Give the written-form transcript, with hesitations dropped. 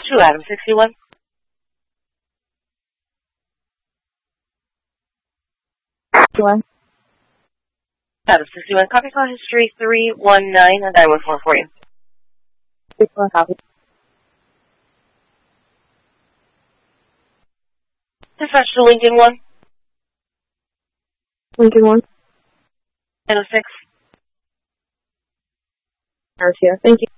to Adam 61. Adam 61, copy call history 319 and 914 for you. 61 copy. Dispatch to Lincoln 1. Lincoln 1. 906. Nurse here. Thank you.